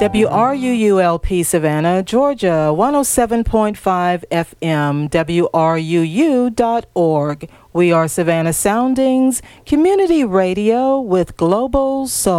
WRUULP Savannah, Georgia, 107.5 FM, WRUU.org. We are Savannah Soundings, community radio with global soul.